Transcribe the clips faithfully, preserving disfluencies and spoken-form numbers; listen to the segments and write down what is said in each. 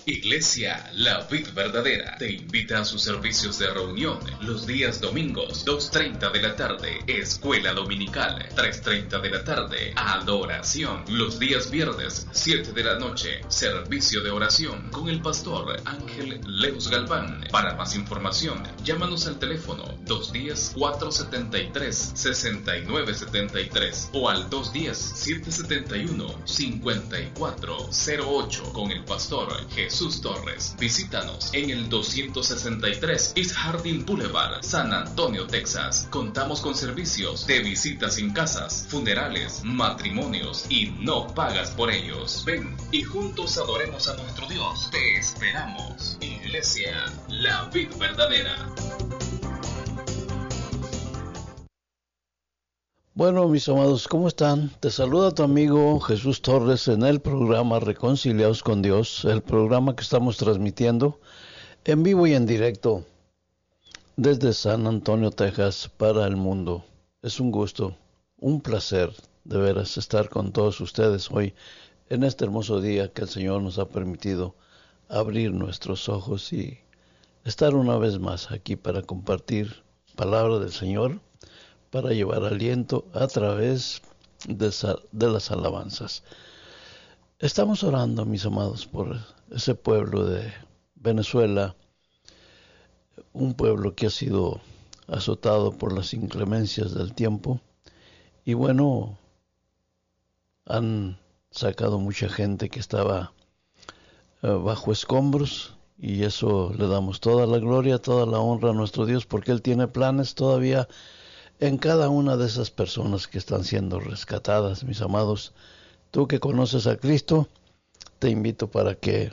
Iglesia La Vid Verdadera te invita a sus servicios de reunión los días domingos, dos y treinta de la tarde, escuela dominical, tres y treinta de la tarde, adoración. Los días viernes, siete de la noche, servicio de oración con el pastor Ángel Leos Galván. Para más información, llámanos al teléfono dos uno cero, cuatro siete tres, seis nueve siete tres o al dos uno cero, siete siete uno, cinco cuatro cero ocho con el pastor Jesús Jesús Torres. Visítanos en el doscientos sesenta y tres East Harding Boulevard, San Antonio, Texas. Contamos con servicios de visitas en casas, funerales, matrimonios y no pagas por ellos. Ven y juntos adoremos a nuestro Dios. Te esperamos. Iglesia La Vid Verdadera. Bueno, mis amados, ¿cómo están? Te saluda tu amigo Jesús Torres en el programa Reconciliados con Dios, el programa que estamos transmitiendo en vivo y en directo desde San Antonio, Texas, para el mundo. Es un gusto, un placer, de veras, estar con todos ustedes hoy en este hermoso día que el Señor nos ha permitido abrir nuestros ojos y estar una vez más aquí para compartir palabra del Señor, para llevar aliento a través de, de las alabanzas. Estamos orando, mis amados, por ese pueblo de Venezuela, un pueblo que ha sido azotado por las inclemencias del tiempo, y bueno, han sacado mucha gente que estaba eh, bajo escombros, y eso le damos toda la gloria, toda la honra a nuestro Dios, porque Él tiene planes todavía en cada una de esas personas que están siendo rescatadas, mis amados. Tú que conoces a Cristo, te invito para que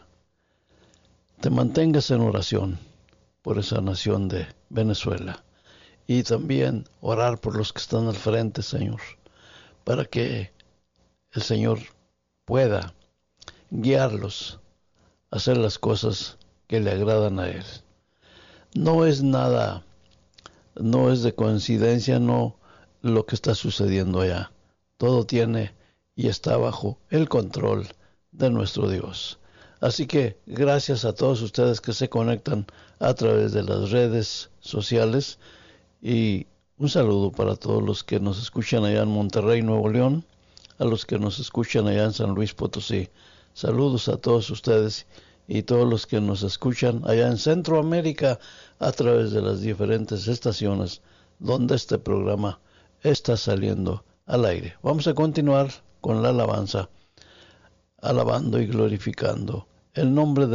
te mantengas en oración por esa nación de Venezuela. Y también orar por los que están al frente, Señor, para que el Señor pueda guiarlos a hacer las cosas que le agradan a Él. No es nada... No es de coincidencia, no lo que está sucediendo allá. Todo tiene y está bajo el control de nuestro Dios. Así que gracias a todos ustedes que se conectan a través de las redes sociales, y un saludo para todos los que nos escuchan allá en Monterrey, Nuevo León, a los que nos escuchan allá en San Luis Potosí. Saludos a todos ustedes y todos los que nos escuchan allá en Centroamérica a través de las diferentes estaciones donde este programa está saliendo al aire. Vamos a continuar con la alabanza, alabando y glorificando el nombre de